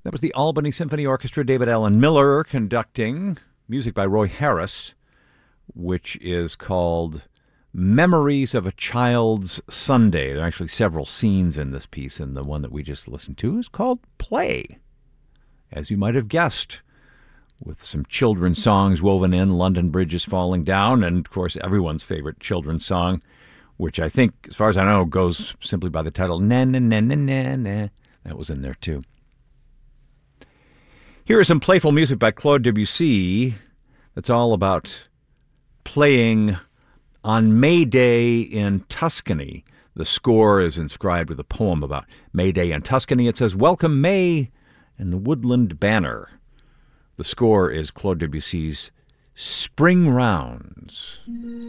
That was the Albany Symphony Orchestra, David Allen Miller conducting, music by Roy Harris, which is called Memories of a Child's Sunday. There are actually several scenes in this piece, and the one that we just listened to is called Play. As you might have guessed, with some children's songs woven in, London Bridge is Falling Down, and of course everyone's favorite children's song, which I think, as far as I know, goes simply by the title, Na Na Na Na Na Na. That was in there too. Here is some playful music by Claude Debussy that's all about playing on May Day in Tuscany. The score is inscribed with a poem about May Day in Tuscany. It says, "Welcome May and the Woodland Banner." The score is Claude Debussy's Spring Rounds.